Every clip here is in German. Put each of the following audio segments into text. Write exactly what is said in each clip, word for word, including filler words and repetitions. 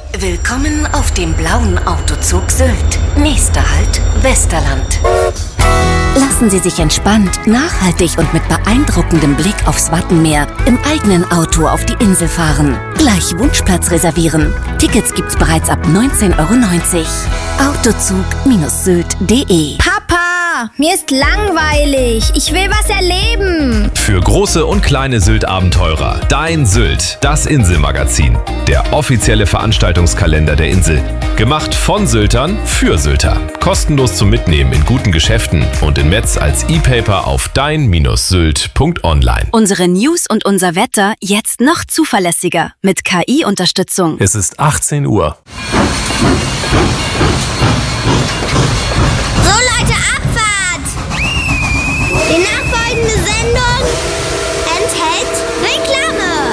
Willkommen auf dem blauen Autozug Sylt. Nächster Halt, Westerland. Lassen Sie sich entspannt, nachhaltig und mit beeindruckendem Blick aufs Wattenmeer im eigenen Auto auf die Insel fahren. Gleich Wunschplatz reservieren. Tickets gibt's bereits ab neunzehn Euro neunzig. Autozug Sylt punkt de. Papa, mir ist langweilig. Ich will was erleben. Für große und kleine Sylt-Abenteurer. Dein Sylt, das Inselmagazin. Der offizielle Veranstaltungskalender der Insel. Gemacht von Syltern für Sylter. Kostenlos zum Mitnehmen in guten Geschäften und in Metz als E-Paper auf dein Sylt punkt online. Unsere News und unser Wetter jetzt noch zuverlässiger mit K I-Unterstützung. Es ist achtzehn Uhr. So Leute, Abfahrt! Die nachfolgende Sendung enthält Reklame.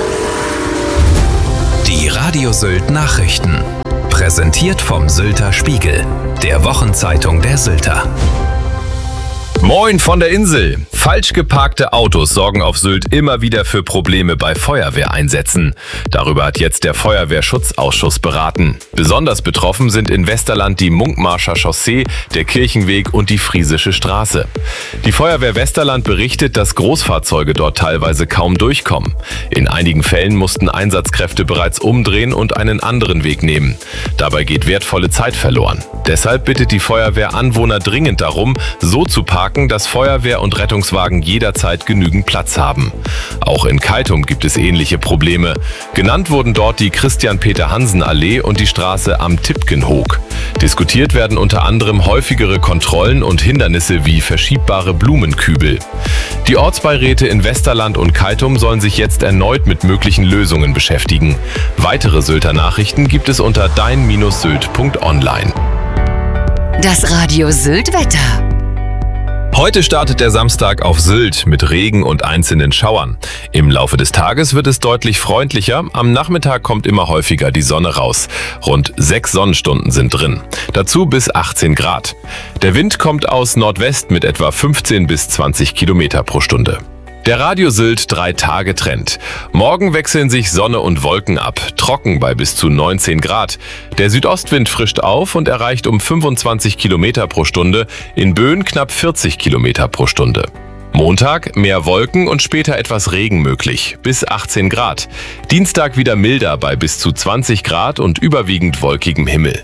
Die Radio Sylt Nachrichten. Präsentiert vom Sylter Spiegel, der Wochenzeitung der Sylter. Moin von der Insel. Falsch geparkte Autos sorgen auf Sylt immer wieder für Probleme bei Feuerwehreinsätzen. Darüber hat jetzt der Feuerwehrschutzausschuss beraten. Besonders betroffen sind in Westerland die Munkmarscher Chaussee, der Kirchenweg und die Friesische Straße. Die Feuerwehr Westerland berichtet, dass Großfahrzeuge dort teilweise kaum durchkommen. In einigen Fällen mussten Einsatzkräfte bereits umdrehen und einen anderen Weg nehmen. Dabei geht wertvolle Zeit verloren. Deshalb bittet die Feuerwehr Anwohner dringend darum, so zu parken, dass Feuerwehr und Rettungswagen jederzeit genügend Platz haben. Auch in Keitum gibt es ähnliche Probleme. Genannt wurden dort die Christian-Peter-Hansen-Allee und die Straße am Tipkenhoek. Diskutiert werden unter anderem häufigere Kontrollen und Hindernisse wie verschiebbare Blumenkübel. Die Ortsbeiräte in Westerland und Keitum sollen sich jetzt erneut mit möglichen Lösungen beschäftigen. Weitere Sylter Nachrichten gibt es unter dein Sylt punkt online. Das Radio Sylt Wetter. Heute startet der Samstag auf Sylt mit Regen und einzelnen Schauern. Im Laufe des Tages wird es deutlich freundlicher. Am Nachmittag kommt immer häufiger die Sonne raus. Rund sechs Sonnenstunden sind drin. Dazu bis achtzehn Grad. Der Wind kommt aus Nordwest mit etwa fünfzehn bis zwanzig Kilometer pro Stunde. Der Radio Sylt drei Tage Trend. Morgen wechseln sich Sonne und Wolken ab, trocken bei bis zu neunzehn Grad. Der Südostwind frischt auf und erreicht um fünfundzwanzig Kilometer pro Stunde, in Böen knapp vierzig Kilometer pro Stunde. Montag mehr Wolken und später etwas Regen möglich, bis achtzehn Grad. Dienstag wieder milder bei bis zu zwanzig Grad und überwiegend wolkigem Himmel.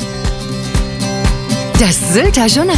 Das Sylter Journal.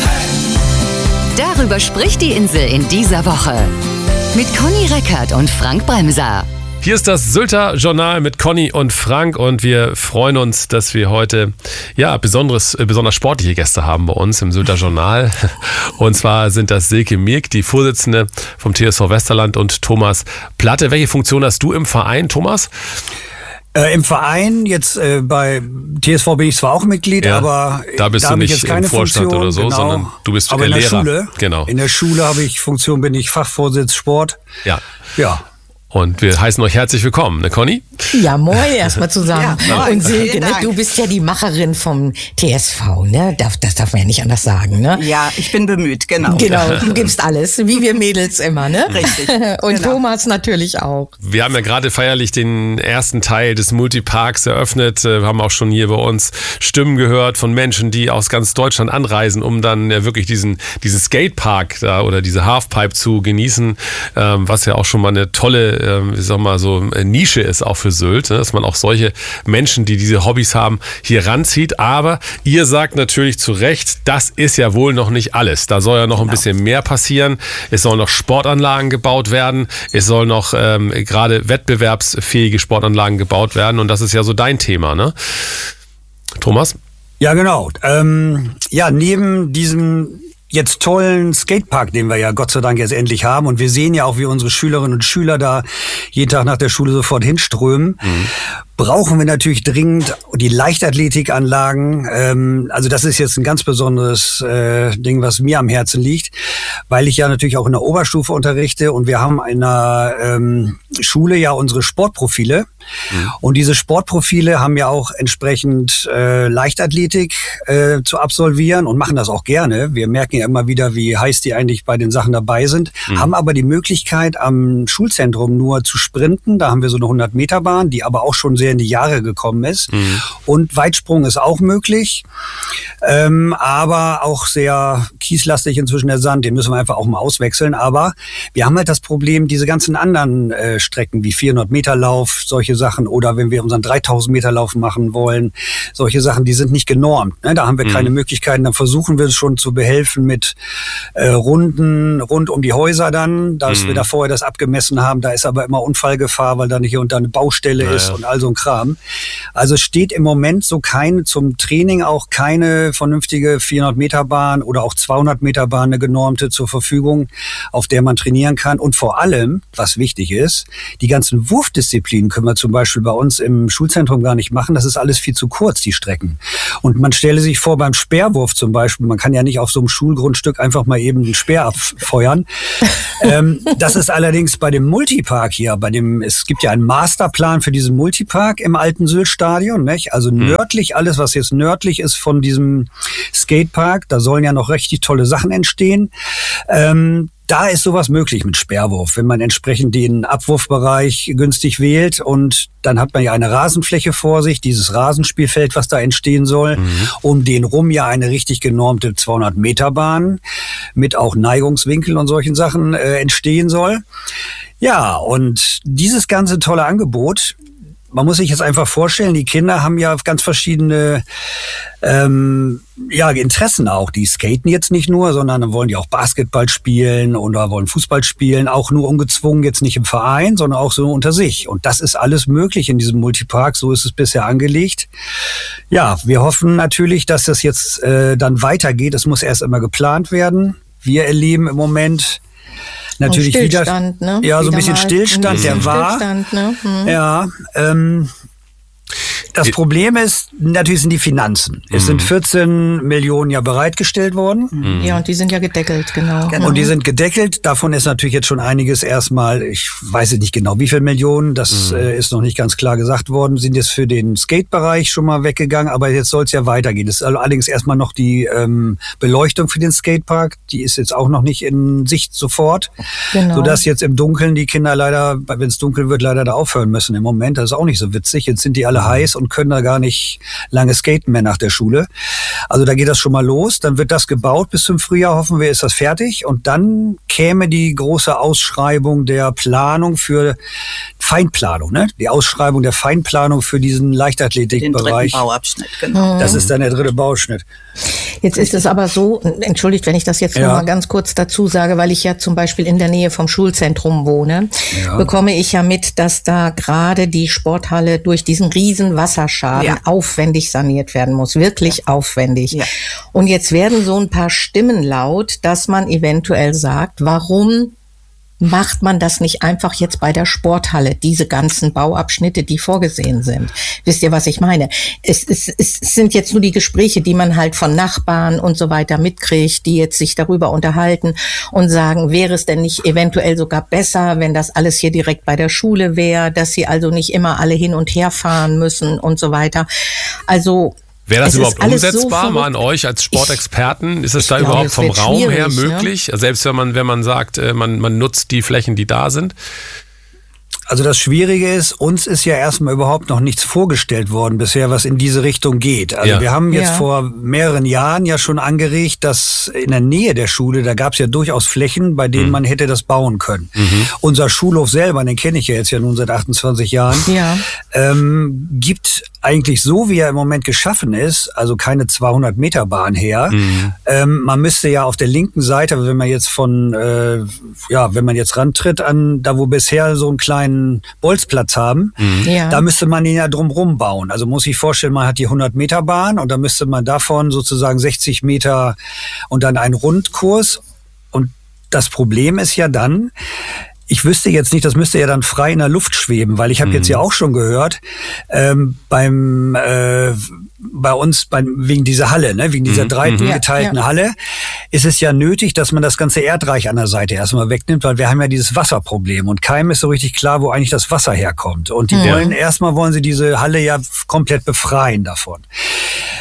Darüber spricht die Insel in dieser Woche. Mit Conny Reckert und Frank Bremser. Hier ist das Sylter Journal mit Conny und Frank und wir freuen uns, dass wir heute ja besonderes, besonders sportliche Gäste haben bei uns im Sylter Journal. Und zwar sind das Silke Mirk, die Vorsitzende vom T S V Westerland, und Thomas Platte. Welche Funktion hast du im Verein, Thomas? Äh, Im Verein, jetzt äh, bei T S V bin ich zwar auch Mitglied, ja, aber da bist da du habe ich nicht jetzt keine im Vorstand Funktion, oder so, genau, sondern du bist aber äh, in der Lehrer. Schule. Genau. In der Schule habe ich Funktion, bin ich Fachvorsitz Sport. Ja. Ja. Und wir heißen euch herzlich willkommen, ne Conny? Ja, moin erstmal zusammen. Ja, moin. Und Silke, ne, du bist ja die Macherin vom T S V, ne? Das, das darf man ja nicht anders sagen, ne? Ja, ich bin bemüht, genau. Genau, du gibst alles, wie wir Mädels immer, ne? Richtig. Und genau. Thomas natürlich auch. Wir haben ja gerade feierlich den ersten Teil des Multiparks eröffnet. Wir haben auch schon hier bei uns Stimmen gehört von Menschen, die aus ganz Deutschland anreisen, um dann ja wirklich diesen, diesen Skatepark da oder diese Halfpipe zu genießen, ähm, was ja auch schon mal eine tolle, ähm, ich sag mal so, Nische ist auch für Sylt, ne? Dass man auch solche Menschen, die diese Hobbys haben, hier ranzieht. Aber ihr sagt natürlich zu Recht, das ist ja wohl noch nicht alles. Da soll ja noch genau. ein bisschen mehr passieren. Es sollen noch Sportanlagen gebaut werden. Es soll noch ähm, gerade wettbewerbsfähige Sportanlagen gebaut werden. Und das ist ja so dein Thema, ne? Thomas? Ja, genau. Ähm, ja, neben diesem jetzt tollen Skatepark, den wir ja Gott sei Dank jetzt endlich haben. Und wir sehen ja auch, wie unsere Schülerinnen und Schüler da jeden Tag nach der Schule sofort hinströmen. Mhm. Brauchen wir natürlich dringend die Leichtathletikanlagen. Ähm, also das ist jetzt ein ganz besonderes äh, Ding, was mir am Herzen liegt, weil ich ja natürlich auch in der Oberstufe unterrichte und wir haben in der ähm, Schule ja unsere Sportprofile. Mhm. Und diese Sportprofile haben ja auch entsprechend äh, Leichtathletik äh, zu absolvieren und machen das auch gerne. Wir merken ja immer wieder, wie heiß die eigentlich bei den Sachen dabei sind, mhm. haben aber die Möglichkeit am Schulzentrum nur zu sprinten. Da haben wir so eine hundert Meter Bahn, die aber auch schon sehr sehr in die Jahre gekommen ist. Mhm. Und Weitsprung ist auch möglich, ähm, aber auch sehr kieslastig inzwischen der Sand, den müssen wir einfach auch mal auswechseln. Aber wir haben halt das Problem, diese ganzen anderen äh, Strecken wie vierhundert Meter Lauf, solche Sachen, oder wenn wir unseren dreitausend Meter Lauf machen wollen, solche Sachen, die sind nicht genormt. Ne? Da haben wir mhm. keine Möglichkeiten, dann versuchen wir es schon zu behelfen mit äh, Runden rund um die Häuser dann, dass mhm. wir da vorher das abgemessen haben. Da ist aber immer Unfallgefahr, weil da hier und da eine Baustelle ja, ist ja. und all so ein Kram. Also es steht im Moment so keine, zum Training auch keine vernünftige vierhundert Meter Bahn oder auch zweihundert Meter Bahn, eine genormte zur Verfügung, auf der man trainieren kann. Und vor allem, was wichtig ist, die ganzen Wurfdisziplinen können wir zum Beispiel bei uns im Schulzentrum gar nicht machen. Das ist alles viel zu kurz, die Strecken. Und man stelle sich vor, beim Speerwurf zum Beispiel, man kann ja nicht auf so einem Schulgrundstück einfach mal eben einen Speer abfeuern. ähm, das ist allerdings bei dem Multipark hier, bei dem, es gibt ja einen Masterplan für diesen Multipark im alten Syltstadion, nicht? Also nördlich, alles was jetzt nördlich ist von diesem Skatepark, da sollen ja noch richtig tolle Sachen entstehen. Ähm, Da ist sowas möglich mit Speerwurf, wenn man entsprechend den Abwurfbereich günstig wählt, und dann hat man ja eine Rasenfläche vor sich, dieses Rasenspielfeld, was da entstehen soll, mhm. um den rum ja eine richtig genormte zweihundert Meter Bahn mit auch Neigungswinkeln und solchen Sachen äh, entstehen soll. Ja, und dieses ganze tolle Angebot, man muss sich jetzt einfach vorstellen, die Kinder haben ja ganz verschiedene ähm, ja, Interessen auch. Die skaten jetzt nicht nur, sondern dann wollen die auch Basketball spielen oder wollen Fußball spielen, auch nur ungezwungen, jetzt nicht im Verein, sondern auch so unter sich. Und das ist alles möglich in diesem Multipark, so ist es bisher angelegt. Ja, wir hoffen natürlich, dass das jetzt äh, dann weitergeht. Es muss erst immer geplant werden. Wir erleben im Moment natürlich wieder, ne? ja, so wieder ein bisschen Stillstand, der war. Stillstand, ne? hm. Ja, ähm, das Problem ist, natürlich sind die Finanzen. Es mhm. sind vierzehn Millionen ja bereitgestellt worden. Mhm. Ja, und die sind ja gedeckelt, genau. genau. Und die sind gedeckelt. Davon ist natürlich jetzt schon einiges erstmal, ich weiß nicht genau, wie viel Millionen, das mhm. äh, ist noch nicht ganz klar gesagt worden, sind jetzt für den Skate-Bereich schon mal weggegangen, aber jetzt soll es ja weitergehen. Es ist allerdings erstmal noch die ähm, Beleuchtung für den Skatepark, die ist jetzt auch noch nicht in Sicht sofort, genau. sodass jetzt im Dunkeln die Kinder leider, wenn es dunkel wird, leider da aufhören müssen im Moment. Das ist auch nicht so witzig. Jetzt sind die alle heiß und können da gar nicht lange skaten mehr nach der Schule. Also da geht das schon mal los. Dann wird das gebaut bis zum Frühjahr, hoffen wir, ist das fertig. Und dann käme die große Ausschreibung der Planung für Feinplanung, ne? Die Ausschreibung der Feinplanung für diesen Leichtathletikbereich. Den Bauabschnitt, genau. Das ist dann der dritte Bauabschnitt. Jetzt ist es aber so, entschuldigt, wenn ich das jetzt ja. noch mal ganz kurz dazu sage, weil ich ja zum Beispiel in der Nähe vom Schulzentrum wohne, ja. bekomme ich ja mit, dass da gerade die Sporthalle durch diesen riesen Wasserschaden ja. aufwendig saniert werden muss, wirklich ja. aufwendig. Ja. Und jetzt werden so ein paar Stimmen laut, dass man eventuell sagt, warum macht man das nicht einfach jetzt bei der Sporthalle, diese ganzen Bauabschnitte, die vorgesehen sind? Wisst ihr, was ich meine? Es, es, es sind jetzt nur die Gespräche, die man halt von Nachbarn und so weiter mitkriegt, die jetzt sich darüber unterhalten und sagen, wäre es denn nicht eventuell sogar besser, wenn das alles hier direkt bei der Schule wäre, dass sie also nicht immer alle hin und her fahren müssen und so weiter. Also wäre das es überhaupt umsetzbar, so mal an euch als Sportexperten? Ist es da glaube, überhaupt vom Raum her ne? möglich? Selbst wenn man, wenn man sagt, man, man nutzt die Flächen, die da sind? Also das Schwierige ist, uns ist ja erstmal überhaupt noch nichts vorgestellt worden bisher, was in diese Richtung geht. Also ja. wir haben jetzt ja. vor mehreren Jahren ja schon angeregt, dass in der Nähe der Schule, da gab es ja durchaus Flächen, bei denen mhm. man hätte das bauen können. Mhm. Unser Schulhof selber, den kenne ich ja jetzt ja nun seit achtundzwanzig Jahren, ja. ähm, gibt eigentlich so, wie er im Moment geschaffen ist, also keine zweihundert Meter Bahn her. Mhm. Ähm, man müsste ja auf der linken Seite, wenn man jetzt von, äh, ja, wenn man jetzt rantritt an, da wo bisher so einen kleinen Bolzplatz haben, mhm. ja. da müsste man ihn ja drumrum bauen. Also muss ich vorstellen, man hat die hundert Meter Bahn und dann müsste man davon sozusagen sechzig Meter und dann einen Rundkurs. Und das Problem ist ja dann, ich wüsste jetzt nicht, das müsste ja dann frei in der Luft schweben, weil ich habe mhm. jetzt ja auch schon gehört, ähm, beim äh, bei uns beim, wegen dieser Halle, ne, wegen dieser mhm. dreigeteilten ja, ja. Halle, ist es ja nötig, dass man das ganze Erdreich an der Seite erstmal wegnimmt, weil wir haben ja dieses Wasserproblem und keinem ist so richtig klar, wo eigentlich das Wasser herkommt. Und die ja. wollen erstmal wollen sie diese Halle ja komplett befreien davon.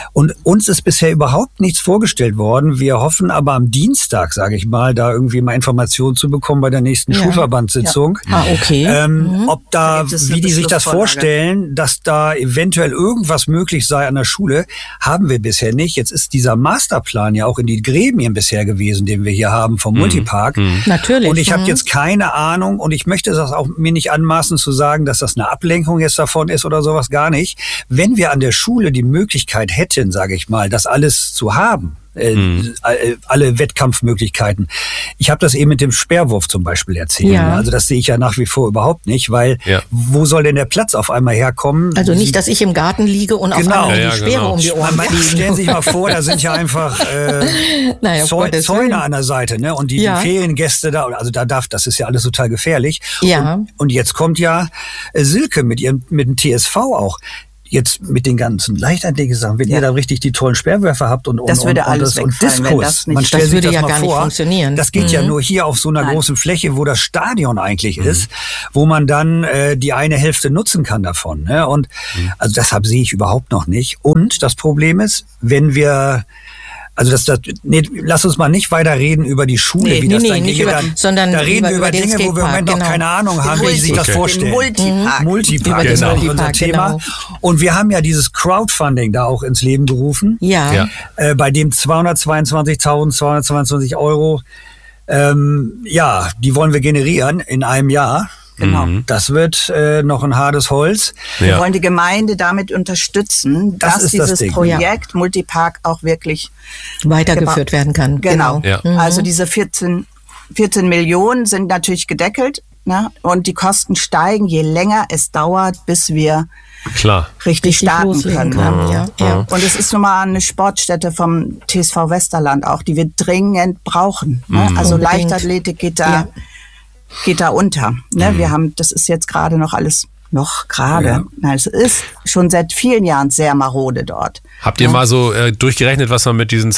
Und uns ist bisher überhaupt nichts vorgestellt worden. Wir hoffen aber am Dienstag, sage ich mal, da irgendwie mal Informationen zu bekommen bei der nächsten ja. Schulverbandssitzung. Ja. Ah, okay. Ähm, mhm. Ob da, da wie die sich das vorstellen, dass da eventuell irgendwas möglich sei an der Schule, haben wir bisher nicht. Jetzt ist dieser Masterplan ja auch in die Gremien bisher gewesen, den wir hier haben vom mhm. Multipark. Mhm. Natürlich. Und ich habe mhm. jetzt keine Ahnung und ich möchte das auch mir nicht anmaßen zu sagen, dass das eine Ablenkung jetzt davon ist oder sowas, gar nicht. Wenn wir an der Schule die Möglichkeit hätten, sage ich mal, das alles zu haben, äh, mhm. alle Wettkampfmöglichkeiten. Ich habe das eben mit dem Speerwurf zum Beispiel erzählt. Ja. Also das sehe ich ja nach wie vor überhaupt nicht, weil ja. wo soll denn der Platz auf einmal herkommen? Also nicht, dass ich im Garten liege und genau. auf einmal ja, ja, die Speere genau. um die Ohren fliegen. Stellen Sie sich mal vor, da sind ja einfach äh, naja, Zäune, Zäune an der Seite, ne? Und die, ja. die Feriengäste da, also da darf, das ist ja alles total gefährlich. Ja. Und, und jetzt kommt ja Silke mit ihrem mit dem T S V auch. Jetzt mit den ganzen Leichtathletik-Sachen, wenn ja. ihr da richtig die tollen Sperrwerfer habt und, und, das würde und, alles und, und Diskus, das man stellt das sich würde das ja mal gar vor, nicht funktionieren. Das geht mhm. ja nur hier auf so einer Nein. großen Fläche, wo das Stadion eigentlich mhm. ist, wo man dann äh, die eine Hälfte nutzen kann davon. Ne? Und mhm. also deshalb sehe ich überhaupt noch nicht. Und das Problem ist, wenn wir Also das, das nee, lass uns mal nicht weiter reden über die Schule, nee, wie nee, das nee, dann nicht geht. über, Dann, sondern da reden über, wir über, über Dinge, wo wir im Moment genau. noch keine Ahnung haben, wie sie sich das vorstellen. Multipark. Multipark, über genau. Multipark, unser Thema. genau. Und wir haben ja dieses Crowdfunding da auch ins Leben gerufen, ja. ja. Äh, bei dem zweihundertzweiundzwanzigtausendzweihundertzweiundzwanzig Euro, ähm, ja, die wollen wir generieren in einem Jahr. Genau. Mhm. Das wird äh, noch ein hartes Holz. Wir ja. wollen die Gemeinde damit unterstützen, das dass dieses das Projekt ja. Multipark auch wirklich weitergeführt werden kann. Genau. genau. Ja. Also diese vierzehn Millionen sind natürlich gedeckelt, ne? Und die Kosten steigen, je länger es dauert, bis wir Klar. richtig starten können. Kann, ja. Ja. Und es ist nun mal eine Sportstätte vom T S V Westerland auch, die wir dringend brauchen. Ne? Mhm. Also Unbedingt. Leichtathletik geht da... Ja. geht da unter. Ne? Mhm. Wir haben, das ist jetzt gerade noch alles, noch gerade. Ja. Nein, es ist schon seit vielen Jahren sehr marode dort. Habt ihr ja. mal so äh, durchgerechnet, was man mit diesen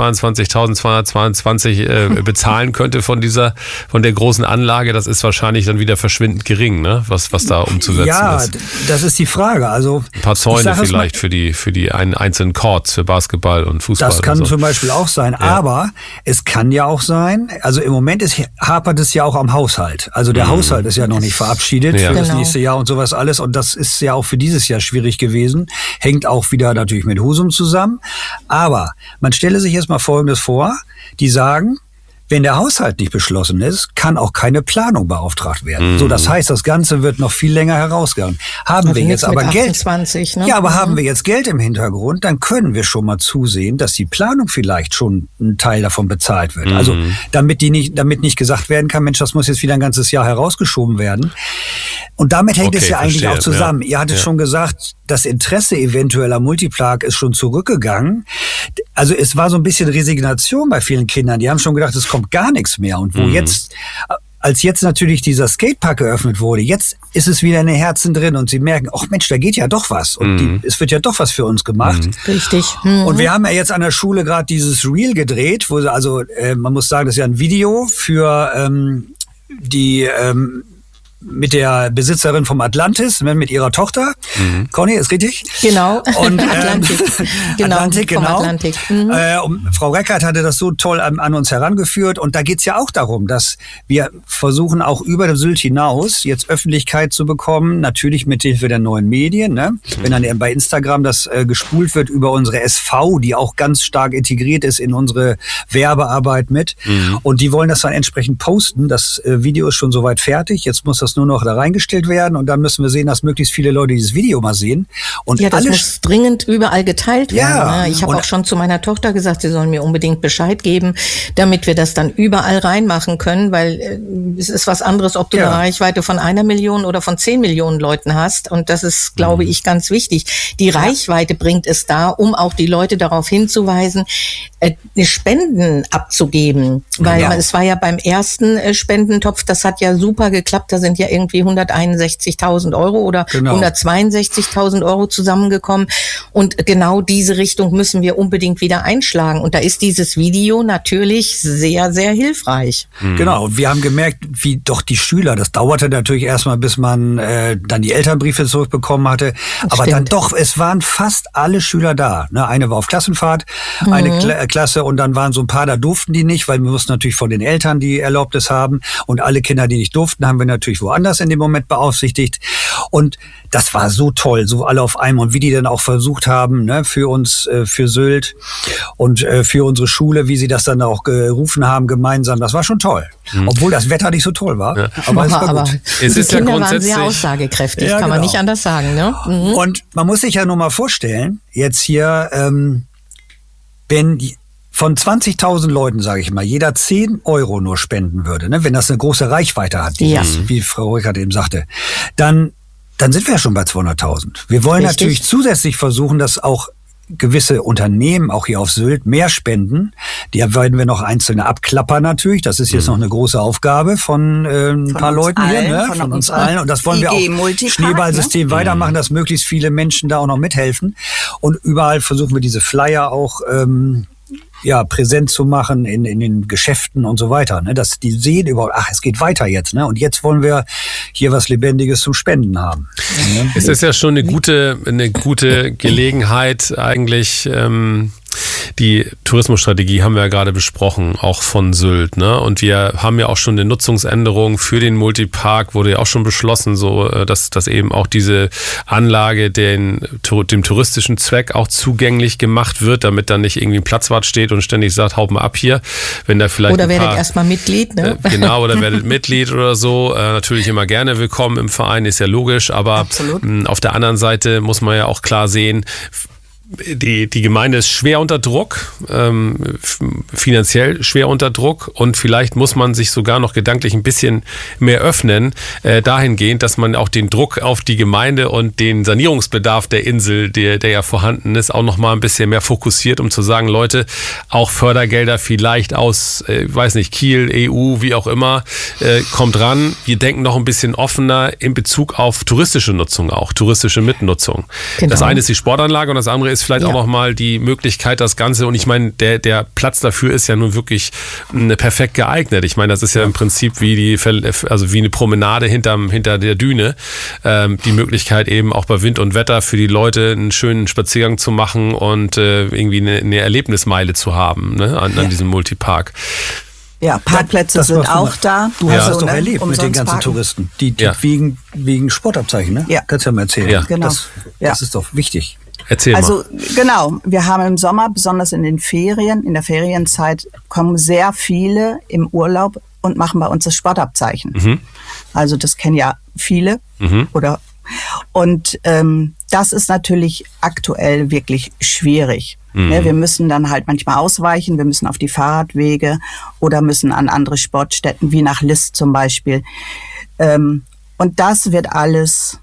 zweihundertzweiundzwanzigtausendzweihundertzweiundzwanzig äh, bezahlen könnte von dieser, von der großen Anlage? Das ist wahrscheinlich dann wieder verschwindend gering, ne? Was, was da umzusetzen ja, ist. Ja, das ist die Frage. Also ein paar Zäune vielleicht für die, für die ein, einzelnen Courts für Basketball und Fußball. Das kann und so. zum Beispiel auch sein. Ja. Aber es kann ja auch sein, also im Moment ist, hapert es ja auch am Haushalt. Also der mhm. Haushalt ist ja noch nicht verabschiedet ja. für das genau. nächste Jahr und sowas alles. Und das ist ja auch für dieses Jahr schwierig gewesen. Hängt auch wieder natürlich mit Husum zusammen. Aber man stelle sich jetzt mal Folgendes vor. Die sagen, wenn der Haushalt nicht beschlossen ist, kann auch keine Planung beauftragt werden. Mhm. So, das heißt, das Ganze wird noch viel länger herausgegangen. Haben also wir jetzt aber achtundzwanzig, Geld? Ne? Ja, aber mhm. haben wir jetzt Geld im Hintergrund, dann können wir schon mal zusehen, dass die Planung vielleicht schon ein Teil davon bezahlt wird. Mhm. Also, damit die nicht, damit nicht gesagt werden kann, Mensch, das muss jetzt wieder ein ganzes Jahr herausgeschoben werden. Und damit hängt okay, es ja eigentlich verstehe. auch zusammen. Ja. Ihr hattet ja. schon gesagt, das Interesse eventuell am Multipark ist schon zurückgegangen. Also es war so ein bisschen Resignation bei vielen Kindern. Die haben schon gedacht, es kommt gar nichts mehr. Und wo mhm. jetzt, als jetzt natürlich dieser Skatepark eröffnet wurde, jetzt ist es wieder in den Herzen drin und sie merken, ach Mensch, da geht ja doch was. Und mhm. die, es wird ja doch was für uns gemacht. Mhm. Richtig. Mhm. Und wir haben ja jetzt an der Schule gerade dieses Reel gedreht, wo sie, also äh, man muss sagen, das ist ja ein Video für ähm, die ähm, mit der Besitzerin vom Atlantis, mit ihrer Tochter. Mhm. Conny, ist richtig? Genau. Und, ähm, Atlantik. Genau. Atlantik, genau. Atlantik. Mhm. Äh, und Frau Reckert hatte das so toll an, an uns herangeführt. Und da geht's ja auch darum, dass wir versuchen, auch über den Sylt hinaus jetzt Öffentlichkeit zu bekommen. Natürlich mit Hilfe der neuen Medien. Ne? Mhm. Wenn dann bei Instagram das äh, gespult wird über unsere S V, die auch ganz stark integriert ist in unsere Werbearbeit mit. Mhm. Und die wollen das dann entsprechend posten. Das äh, Video ist schon soweit fertig. Jetzt muss das nur noch da reingestellt werden und dann müssen wir sehen, dass möglichst viele Leute dieses Video mal sehen. Und ja, das alles muss dringend überall geteilt werden. Ja, ne? Ich habe auch schon zu meiner Tochter gesagt, sie sollen mir unbedingt Bescheid geben, damit wir das dann überall reinmachen können, weil äh, es ist was anderes, ob du ja. eine Reichweite von einer Million oder von zehn Millionen Leuten hast. Und das ist, glaube mhm. ich, ganz wichtig. Die Reichweite bringt es da, um auch die Leute darauf hinzuweisen, äh, Spenden abzugeben. Weil genau. es war ja beim ersten äh, Spendentopf, das hat ja super geklappt, da sind ja irgendwie hunderteinundsechzigtausend Euro oder genau. hundertzweiundsechzigtausend Euro zusammengekommen. Und genau diese Richtung müssen wir unbedingt wieder einschlagen. Und da ist dieses Video natürlich sehr, sehr hilfreich. Mhm. Genau. Und wir haben gemerkt, wie doch die Schüler, das dauerte natürlich erstmal, bis man äh, dann die Elternbriefe zurückbekommen hatte. Das Aber stimmt. dann doch, es waren fast alle Schüler da. Ne? Eine war auf Klassenfahrt, mhm. eine Kla- Klasse und dann waren so ein paar, da durften die nicht, weil wir mussten natürlich von den Eltern die Erlaubnis haben. Und alle Kinder, die nicht durften, haben wir natürlich woanders in dem Moment beaufsichtigt. Und das war so toll, so alle auf einmal. Und wie die dann auch versucht haben, ne, für uns, äh, für Sylt und äh, für unsere Schule, wie sie das dann auch gerufen haben gemeinsam, das war schon toll. Mhm. Obwohl das Wetter nicht so toll war. Ja. Aber es war aber gut. Es ist die Kinder ja waren sehr aussagekräftig, ja, kann genau. man nicht anders sagen. Ne? Mhm. Und man muss sich ja nur mal vorstellen, jetzt hier, ähm, wenn die von zwanzigtausend Leuten, sage ich mal, jeder zehn Euro nur spenden würde, ne, wenn das eine große Reichweite hat, ja. dieses, wie Frau Rückert eben sagte, dann, dann sind wir ja schon bei zweihunderttausend. Wir wollen Richtig. natürlich zusätzlich versuchen, dass auch gewisse Unternehmen, auch hier auf Sylt, mehr spenden. Die werden wir noch einzelne abklappern natürlich. Das ist jetzt mhm. noch eine große Aufgabe von äh, ein von paar Leuten allen, hier, ne? von, von uns allen. Und das wollen wir auch Schneeballsystem ne? weitermachen, dass möglichst viele Menschen da auch noch mithelfen. Und überall versuchen wir diese Flyer auch ähm, ja, präsent zu machen in, in den Geschäften und so weiter, ne? Dass die sehen überhaupt, ach, es geht weiter jetzt, ne? Und jetzt wollen wir hier was Lebendiges zum Spenden haben. Ne? Es ist ja schon eine gute, eine gute Gelegenheit eigentlich, ähm, die Tourismusstrategie haben wir ja gerade besprochen, auch von Sylt, ne? Und wir haben ja auch schon eine Nutzungsänderung für den Multipark, wurde ja auch schon beschlossen, so, dass, dass eben auch diese Anlage den, dem touristischen Zweck auch zugänglich gemacht wird, damit dann nicht irgendwie ein Platzwart steht und ständig sagt, haut mal ab hier, wenn da vielleicht Oder ein paar, werdet erstmal Mitglied, ne? Äh, genau, oder werdet Mitglied oder so. Äh, natürlich immer gerne willkommen im Verein, ist ja logisch, aber Absolut. auf der anderen Seite muss man ja auch klar sehen, Die, die Gemeinde ist schwer unter Druck, ähm, finanziell schwer unter Druck und vielleicht muss man sich sogar noch gedanklich ein bisschen mehr öffnen, äh, dahingehend, dass man auch den Druck auf die Gemeinde und den Sanierungsbedarf der Insel, der, der ja vorhanden ist, auch noch mal ein bisschen mehr fokussiert, um zu sagen, Leute, auch Fördergelder vielleicht aus, äh, weiß nicht, Kiel, E U, wie auch immer, äh, kommt ran. Wir denken noch ein bisschen offener in Bezug auf touristische Nutzung auch, touristische Mitnutzung. Genau. Das eine ist die Sportanlage und das andere ist vielleicht ja. auch nochmal die Möglichkeit, das Ganze, und ich meine, der, der Platz dafür ist ja nun wirklich eine perfekt geeignet. Ich meine, das ist ja im Prinzip wie die, also wie eine Promenade hinterm, hinter der Düne. Ähm, die Möglichkeit eben auch bei Wind und Wetter für die Leute einen schönen Spaziergang zu machen und äh, irgendwie eine, eine Erlebnismeile zu haben, ne, an, an diesem Multipark. Ja, Parkplätze das, das sind auch da. Du hast ja. das doch ne? erlebt mit den ganzen parken. Touristen, die, die ja. wegen, wegen Sportabzeichen, ne? Ja. Kannst du ja mal erzählen. Ja. Genau. Das, ja. das ist doch wichtig. Erzähl also mal. Genau, wir haben im Sommer, besonders in den Ferien, in der Ferienzeit, kommen sehr viele im Urlaub und machen bei uns das Sportabzeichen. Mhm. Also das kennen ja viele. Mhm. Oder und ähm, das ist natürlich aktuell wirklich schwierig. Mhm. Ja, wir müssen dann halt manchmal ausweichen, wir müssen auf die Fahrradwege oder müssen an andere Sportstätten, wie nach List zum Beispiel. Ähm, und das wird alles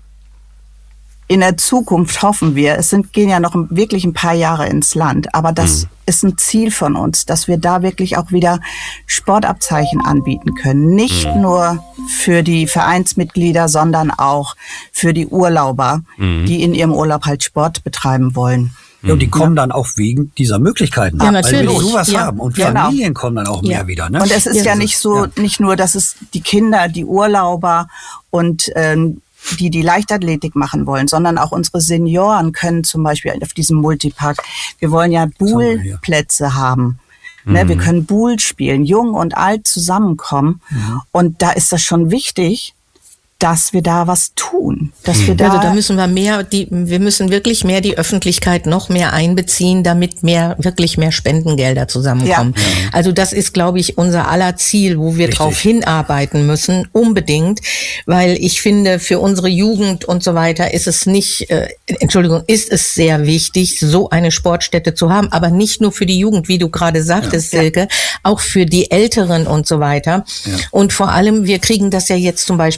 in der Zukunft, hoffen wir, es sind, gehen ja noch wirklich ein paar Jahre ins Land, aber das mhm. ist ein Ziel von uns, dass wir da wirklich auch wieder Sportabzeichen anbieten können. Nicht mhm. nur für die Vereinsmitglieder, sondern auch für die Urlauber, mhm. die in ihrem Urlaub halt Sport betreiben wollen. Ja, und die kommen dann auch wegen dieser Möglichkeiten. Ja, natürlich. Weil wir sowas ja. haben. Und ja, Familien genau. kommen dann auch mehr ja. wieder. Ne? Und es ist ja, ja nicht so, ja. nicht nur, dass es die Kinder, die Urlauber und ähm, die die Leichtathletik machen wollen, sondern auch unsere Senioren können zum Beispiel auf diesem Multipark, wir wollen ja Buhlplätze haben. Mhm. Ne, wir können Buhl spielen, jung und alt zusammenkommen. Mhm. Und da ist das schon wichtig, dass wir da was tun, dass wir da also da müssen wir mehr die wir müssen wirklich mehr die Öffentlichkeit noch mehr einbeziehen, damit mehr wirklich mehr Spendengelder zusammenkommen. Ja. Also das ist, glaube ich, unser aller Ziel, wo wir Richtig. drauf hinarbeiten müssen, unbedingt, weil ich finde, für unsere Jugend und so weiter ist es nicht äh, Entschuldigung, ist es sehr wichtig, so eine Sportstätte zu haben, aber nicht nur für die Jugend, wie du gerade sagtest, ja. Silke, auch für die Älteren und so weiter. Ja. Und vor allem, wir kriegen das ja jetzt zum Beispiel mit, dass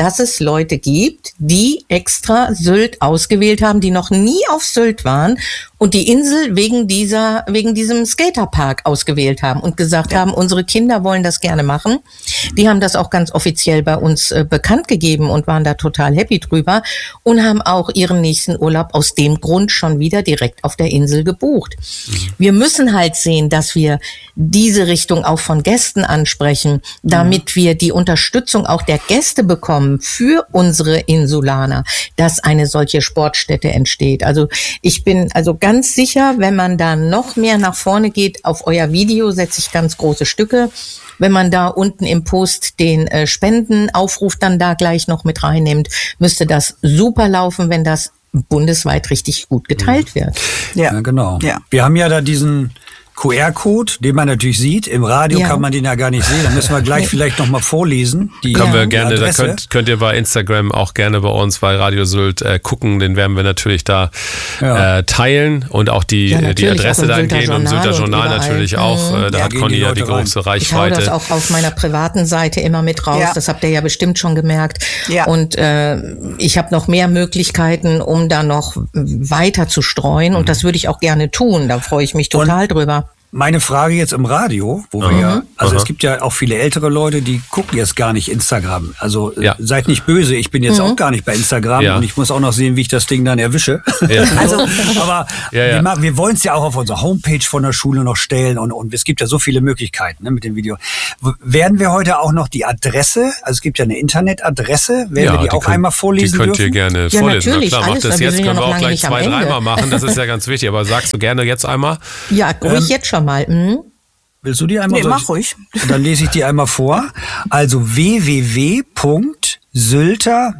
dass es Leute gibt, die extra Sylt ausgewählt haben, die noch nie auf Sylt waren und die Insel wegen dieser, wegen diesem Skaterpark ausgewählt haben und gesagt ja. haben, unsere Kinder wollen das gerne machen. Die haben das auch ganz offiziell bei uns äh, bekannt gegeben und waren da total happy drüber und haben auch ihren nächsten Urlaub aus dem Grund schon wieder direkt auf der Insel gebucht. Mhm. Wir müssen halt sehen, dass wir diese Richtung auch von Gästen ansprechen, damit mhm. wir die Unterstützung auch der Gäste bekommen für unsere Insulaner, dass eine solche Sportstätte entsteht. Also ich bin also ganz sicher, wenn man da noch mehr nach vorne geht, auf euer Video setze ich ganz große Stücke. Wenn man da unten im Post den äh, Spendenaufruf dann da gleich noch mit reinnimmt, müsste das super laufen, wenn das bundesweit richtig gut geteilt wird. Ja, ja genau. Ja. Wir haben ja da diesen Q R-Code, den man natürlich sieht. Im Radio ja. kann man den ja gar nicht sehen. Da müssen wir gleich vielleicht noch mal vorlesen. Die, Können wir die gerne, Adresse. da könnt, könnt ihr bei Instagram auch gerne bei uns bei Radio Sylt äh, gucken. Den werden wir natürlich da ja. äh, teilen und auch die, ja, die Adresse da gehen und Sylter Journal natürlich mhm. auch. Äh, da ja, hat Conny ja die große Reichweite. Ich hau das auch auf meiner privaten Seite immer mit raus. Ja. Das habt ihr ja bestimmt schon gemerkt. Ja. Und äh, ich habe noch mehr Möglichkeiten, um da noch weiter zu streuen. Und mhm. das würde ich auch gerne tun. Da freue ich mich total und drüber. Meine Frage jetzt im Radio, wo wir mhm. ja, also Aha. es gibt ja auch viele ältere Leute, die gucken jetzt gar nicht Instagram. Also ja. seid nicht böse, ich bin jetzt mhm. auch gar nicht bei Instagram ja. und ich muss auch noch sehen, wie ich das Ding dann erwische. Ja. also, aber ja, ja. wir, wir wollen es ja auch auf unserer Homepage von der Schule noch stellen und, und es gibt ja so viele Möglichkeiten ne, mit dem Video. Werden wir heute auch noch die Adresse, also es gibt ja eine Internetadresse, werden ja, wir die, die auch könnt, einmal vorlesen dürfen? Die könnt ihr gerne ja, vorlesen. Natürlich, Na klar, macht das jetzt, können wir auch gleich zwei, dreimal machen, das ist ja ganz wichtig. Aber sagst du gerne jetzt einmal? Ja, ruhig ähm, jetzt schon mal. Mhm. Willst du die einmal? Nee, mach ruhig. Dann lese ich die einmal vor. Also w w w punkt sylter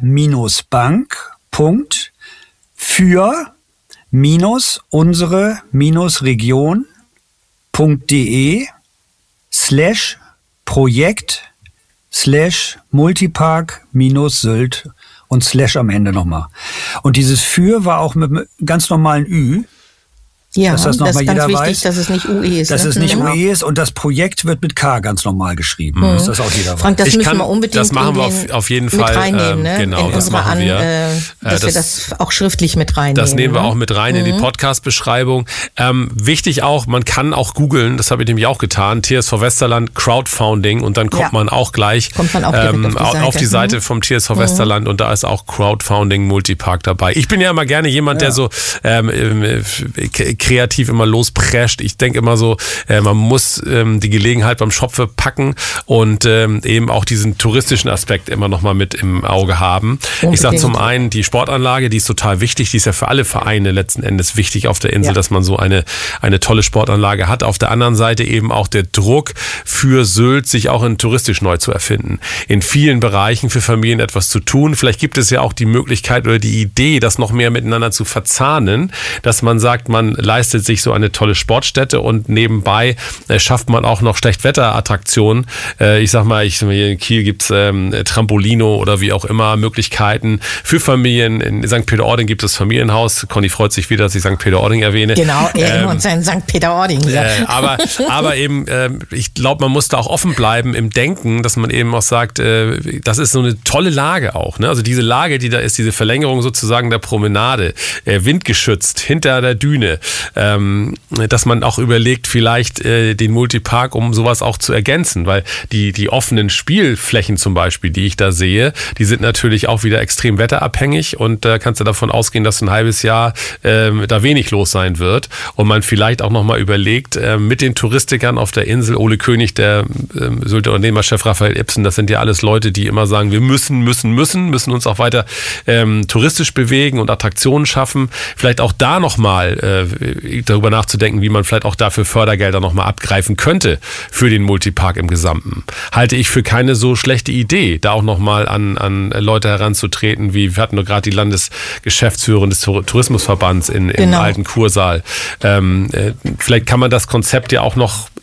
bank punkt für minus unsere minus region punkt de slash Projekt slash Multipark minus Sylt und slash am Ende nochmal. Und dieses für war auch mit einem ganz normalen Ü. Ja, dass das, noch das mal ist ganz jeder wichtig, weiß, dass es nicht U E ist. Dass ne? es nicht mhm. U E ist und das Projekt wird mit K ganz normal geschrieben. Mhm. Dass das auch jeder weiß. Frank, das ich müssen kann, wir unbedingt das machen wir auf, auf jeden Fall mit reinnehmen. Ne? Genau, in das machen wir. An, äh, dass das, wir das auch schriftlich mit reinnehmen. Das nehmen wir ne? auch mit rein mhm. in die Podcast-Beschreibung. Ähm, wichtig auch, man kann auch googeln, das habe ich nämlich auch getan, T S V Westerland Crowdfunding und dann kommt ja. man auch gleich kommt man auch ähm, auf, die Seite. auf die Seite mhm. vom T S V mhm. Westerland und da ist auch Crowdfunding Multipark dabei. Ich bin ja immer gerne jemand, ja. der so ähm, kreativ immer losprescht. Ich denke immer so, äh, man muss ähm, die Gelegenheit beim Schopfe packen und ähm, eben auch diesen touristischen Aspekt immer noch mal mit im Auge haben. Unbedingt. Ich sage zum einen, die Sportanlage, die ist total wichtig, die ist ja für alle Vereine letzten Endes wichtig auf der Insel, ja. dass man so eine, eine tolle Sportanlage hat. Auf der anderen Seite eben auch der Druck für Sylt, sich auch in touristisch neu zu erfinden. In vielen Bereichen für Familien etwas zu tun. Vielleicht gibt es ja auch die Möglichkeit oder die Idee, das noch mehr miteinander zu verzahnen, dass man sagt, man leistet sich so eine tolle Sportstätte und nebenbei äh, schafft man auch noch Schlechtwetterattraktionen. Äh, ich sag mal, ich, hier in Kiel gibt's ähm, Trampolino oder wie auch immer Möglichkeiten für Familien. In Sankt Peter-Ording gibt es Familienhaus. Conny freut sich wieder, dass ich Sankt Peter-Ording erwähne. Genau, er ähm, und sein Sankt Peter-Ording. Ja. Äh, aber, aber eben, äh, ich glaube, man muss da auch offen bleiben im Denken, dass man eben auch sagt, äh, das ist so eine tolle Lage auch. Ne? Also diese Lage, die da ist, diese Verlängerung sozusagen der Promenade, äh, windgeschützt, hinter der Düne, ähm, dass man auch überlegt, vielleicht äh, den Multipark, um sowas auch zu ergänzen, weil die, die offenen Spielflächen zum Beispiel, die ich da sehe, die sind natürlich auch wieder extrem wetterabhängig und da äh, kannst du davon ausgehen, dass ein halbes Jahr äh, da wenig los sein wird und man vielleicht auch nochmal überlegt, äh, mit den Touristikern auf der Insel, Ole König, der äh, Sylter Unternehmerchef Raphael Ibsen, das sind ja alles Leute, die immer sagen, wir müssen, müssen, müssen, müssen uns auch weiter ähm, touristisch bewegen und Attraktionen schaffen. Vielleicht auch da nochmal äh, darüber nachzudenken, wie man vielleicht auch dafür Fördergelder nochmal abgreifen könnte für den Multipark im Gesamten. Halte ich für keine so schlechte Idee, da auch nochmal an, an Leute heranzutreten, wie wir hatten nur gerade die Landesgeschäftsführerin des Tourismusverbands in, genau. im alten Kursaal. Ähm, äh, vielleicht kann man das Konzept ja auch noch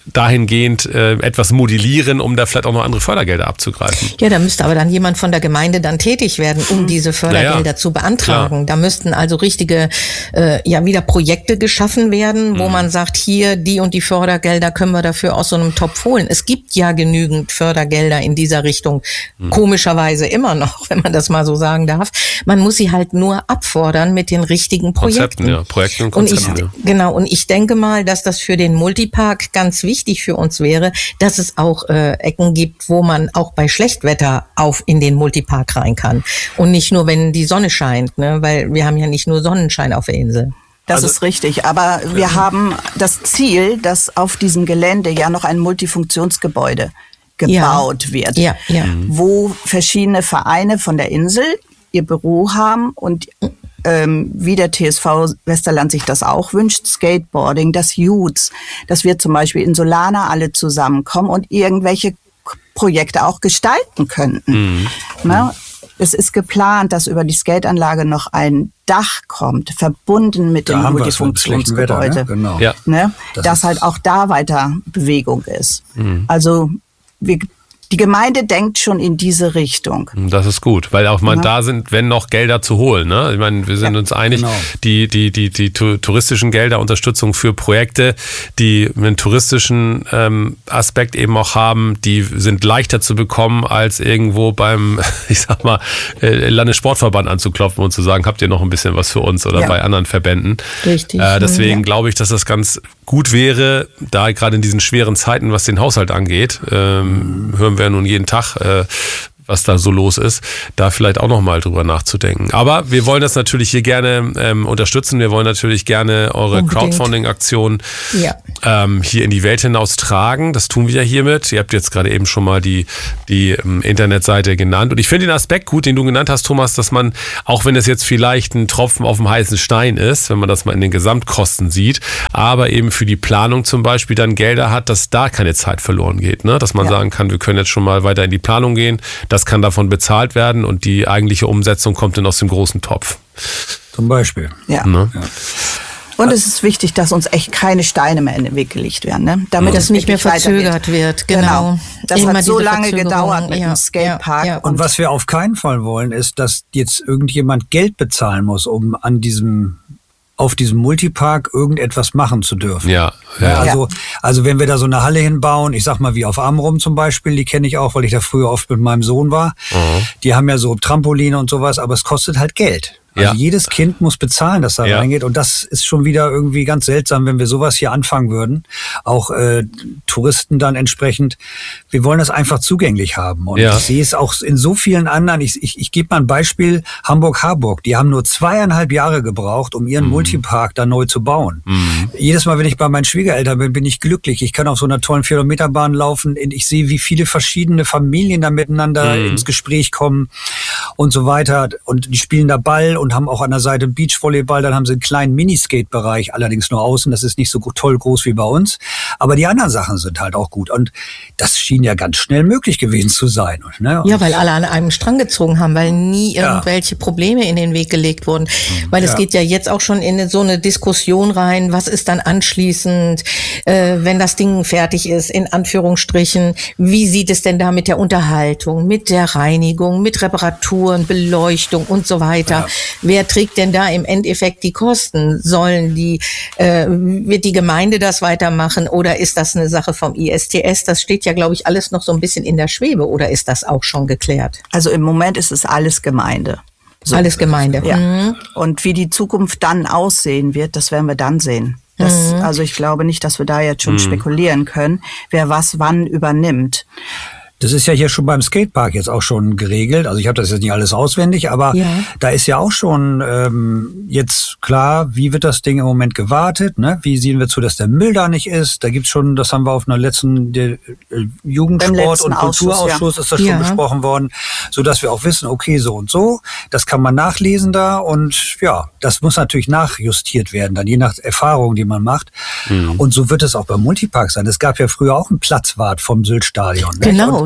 dahingehend äh, etwas modellieren, um da vielleicht auch noch andere Fördergelder abzugreifen. Ja, da müsste aber dann jemand von der Gemeinde dann tätig werden, um diese Fördergelder naja, zu beantragen. Klar. Da müssten also richtige, äh, ja, wieder Projekte geschaffen werden, wo mhm. man sagt, hier, die und die Fördergelder können wir dafür aus so einem Topf holen. Es gibt ja genügend Fördergelder in dieser Richtung, mhm. komischerweise immer noch, wenn man das mal so sagen darf. Man muss sie halt nur abfordern mit den richtigen Projekten. Konzepten, ja, Projekten und Konzepten, und ich, ja. Genau, und ich denke mal, dass das für den Multipark ganz wichtig für uns wäre, dass es auch äh, Ecken gibt, wo man auch bei Schlechtwetter auf in den Multipark rein kann. Und nicht nur, wenn die Sonne scheint, ne? Weil wir haben ja nicht nur Sonnenschein auf der Insel. Das also, ist richtig, aber wir ja. haben das Ziel, dass auf diesem Gelände ja noch ein Multifunktionsgebäude gebaut ja. wird, ja, ja. wo verschiedene Vereine von der Insel ihr Büro haben und ähm, wie der T S V Westerland sich das auch wünscht, Skateboarding, das Youths, dass wir zum Beispiel in Solana alle zusammenkommen und irgendwelche Projekte auch gestalten könnten. Mhm. Na, es ist geplant, dass über die Skateanlage noch ein Dach kommt, verbunden mit dem Multifunktionsgebäude. Ne? Genau. Ja. Ne? Das dass halt auch da weiter Bewegung ist. Mhm. Also wir Die Gemeinde denkt schon in diese Richtung. Das ist gut, weil auch mal ja. da sind, wenn noch Gelder zu holen. Ne? Ich meine, wir sind ja, uns einig, genau. die, die, die, die touristischen Gelder, Unterstützung für Projekte, die einen touristischen ähm, Aspekt eben auch haben, die sind leichter zu bekommen, als irgendwo beim, ich sag mal, äh, Landessportverband anzuklopfen und zu sagen, habt ihr noch ein bisschen was für uns oder ja. bei anderen Verbänden. Richtig. Äh, deswegen ja. glaube ich, dass das ganz gut wäre, da gerade in diesen schweren Zeiten, was den Haushalt angeht, ähm, hören wir nun jeden Tag, äh, was da so los ist, da vielleicht auch nochmal drüber nachzudenken. Aber wir wollen das natürlich hier gerne ähm, unterstützen. Wir wollen natürlich gerne eure Crowdfunding-Aktion ja. ähm, hier in die Welt hinaus tragen. Das tun wir ja hiermit. Ihr habt jetzt gerade eben schon mal die, die ähm, Internetseite genannt. Und ich finde den Aspekt gut, den du genannt hast, Thomas, dass man, auch wenn es jetzt vielleicht ein Tropfen auf dem heißen Stein ist, wenn man das mal in den Gesamtkosten sieht, aber eben für die Planung zum Beispiel dann Gelder hat, dass da keine Zeit verloren geht. Ne? Dass man ja. sagen kann, wir können jetzt schon mal weiter in die Planung gehen. Das kann davon bezahlt werden und die eigentliche Umsetzung kommt dann aus dem großen Topf. Zum Beispiel. Ja. Ne? ja. Und es ist wichtig, dass uns echt keine Steine mehr in den Weg gelegt werden. Ne? Damit ja. es nicht mehr verzögert wird. Genau. genau. Das Immer hat so lange gedauert mit ja. dem Skatepark. Ja. Ja. Und, und was wir auf keinen Fall wollen, ist, dass jetzt irgendjemand Geld bezahlen muss, um an diesem auf diesem Multipark irgendetwas machen zu dürfen. Ja, ja. ja also, also wenn wir da so eine Halle hinbauen, ich sag mal wie auf Amrum zum Beispiel, die kenne ich auch, weil ich da früher oft mit meinem Sohn war. Mhm. Die haben ja so Trampoline und sowas, aber es kostet halt Geld. Also ja. jedes Kind muss bezahlen, dass da ja. reingeht. Und das ist schon wieder irgendwie ganz seltsam, wenn wir sowas hier anfangen würden. Auch äh, Touristen dann entsprechend. Wir wollen das einfach zugänglich haben. Und ja. ich sehe es auch in so vielen anderen. Ich, ich, ich gebe mal ein Beispiel. Hamburg-Harburg. Die haben nur zweieinhalb Jahre gebraucht, um ihren mhm. Multipark da neu zu bauen. Mhm. Jedes Mal, wenn ich bei meinen Schwiegereltern bin, bin ich glücklich. Ich kann auf so einer tollen vierhundert-Meter-Bahn laufen. Ich sehe, wie viele verschiedene Familien da miteinander mhm. ins Gespräch kommen und so weiter. Und die spielen da Ball und haben auch an der Seite Beachvolleyball, dann haben sie einen kleinen Miniskate-Bereich, allerdings nur außen, das ist nicht so toll groß wie bei uns, aber die anderen Sachen sind halt auch gut und das schien ja ganz schnell möglich gewesen zu sein. Ne? Ja, weil alle an einem Strang gezogen haben, weil nie irgendwelche ja. Probleme in den Weg gelegt wurden, weil es ja. geht ja jetzt auch schon in so eine Diskussion rein, was ist dann anschließend, äh, wenn das Ding fertig ist, in Anführungsstrichen, wie sieht es denn da mit der Unterhaltung, mit der Reinigung, mit Reparaturen, Beleuchtung und so weiter. Ja. Wer trägt denn da im Endeffekt die Kosten? Sollen die, äh, wird die Gemeinde das weitermachen oder ist das eine Sache vom I S T S? Das steht ja, glaube ich, alles noch so ein bisschen in der Schwebe oder ist das auch schon geklärt? Also im Moment ist es alles Gemeinde. So. Alles Gemeinde. Ja. Mhm. Und wie die Zukunft dann aussehen wird, das werden wir dann sehen. Das, mhm. Also ich glaube nicht, dass wir da jetzt schon mhm. spekulieren können, wer was wann übernimmt. Das ist ja hier schon beim Skatepark jetzt auch schon geregelt. Also ich habe das jetzt nicht alles auswendig, aber ja. da ist ja auch schon ähm, jetzt klar, wie wird das Ding im Moment gewartet, ne? Wie sehen wir zu, dass der Müll da nicht ist? Da gibt's schon, das haben wir auf einer letzten der, äh, Jugendsport- und Kulturausschuss ja. ist das schon ja. besprochen worden, so dass wir auch wissen, okay, so und so, das kann man nachlesen da und ja, das muss natürlich nachjustiert werden, dann je nach Erfahrung, die man macht. Mhm. Und so wird es auch beim Multipark sein. Es gab ja früher auch einen Platzwart vom Syltstadion. Ne? Genau.